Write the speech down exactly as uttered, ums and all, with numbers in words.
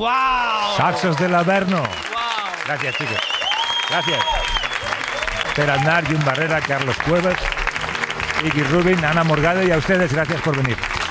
¡Wow! Saxos del Averno. ¡Wow! Gracias, chicos. Gracias. Per Aznar, Jun Barrera, Carlos Cuevas, Iggy Rubin, Ana Morgade y a ustedes, gracias por venir.